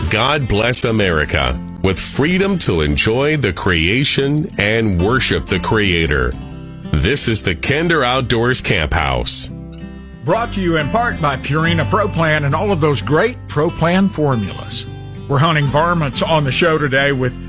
God bless America with freedom to enjoy the creation and worship the Creator. This is the Kinder Outdoors Camp House. Brought to you in part by Purina Pro Plan and all of those great Pro Plan formulas. We're hunting varmints on the show today with